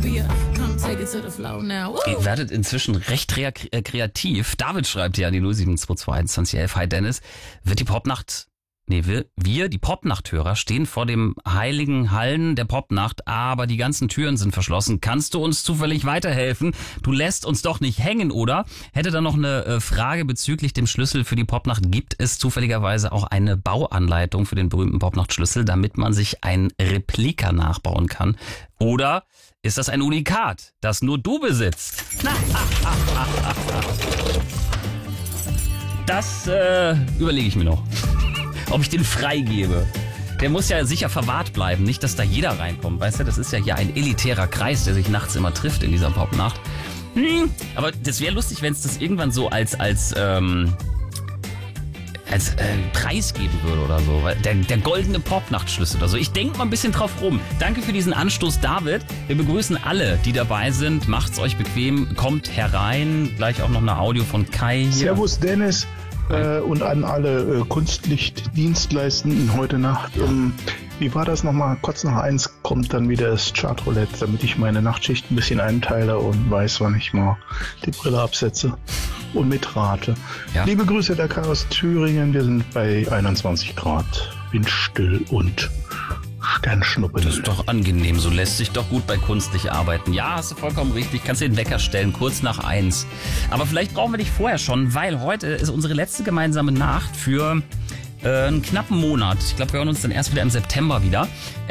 Ihr werdet inzwischen recht kreativ. David schreibt hier an die 0722111. Hi Dennis, wird die Popnacht... wir, die Popnachthörer, stehen vor dem heiligen Hallen der Popnacht, aber die ganzen Türen sind verschlossen. Kannst du uns zufällig weiterhelfen? Du lässt uns doch nicht hängen, oder? Hätte da noch eine Frage bezüglich dem Schlüssel für die Popnacht. Gibt es zufälligerweise auch eine Bauanleitung für den berühmten Popnachtschlüssel, damit man sich ein Replika nachbauen kann? Oder ist das ein Unikat, das nur du besitzt? Das überlege ich mir noch. Ob ich den freigebe. Der muss ja sicher verwahrt bleiben, nicht, dass da jeder reinkommt. Weißt du, das ist ja hier ein elitärer Kreis, der sich nachts immer trifft in dieser Popnacht. Aber das wäre lustig, wenn es das irgendwann so als Preis geben würde oder so. Der goldene Popnachtschlüssel oder so. Ich denke mal ein bisschen drauf rum. Danke für diesen Anstoß, David. Wir begrüßen alle, die dabei sind. Macht's euch bequem, kommt herein. Gleich auch noch eine Audio von Kai hier. Servus Dennis. Und an alle Kunstlichtdienstleistenden heute Nacht. Wie war das nochmal? Kurz nach 1 kommt dann wieder das Chartroulette, damit ich meine Nachtschicht ein bisschen einteile und weiß, wann ich mal die Brille absetze und mitrate. Ja. Liebe Grüße, der Kai aus Thüringen. Wir sind bei 21 Grad, windstill und Sternschnuppen. Das ist doch angenehm, so lässt sich doch gut bei Kunstlicht arbeiten. Ja, hast du vollkommen richtig, kannst den Wecker stellen, kurz nach 1. Aber vielleicht brauchen wir dich vorher schon, weil heute ist unsere letzte gemeinsame Nacht für einen knappen Monat. Ich glaube, wir hören uns dann erst wieder im September wieder.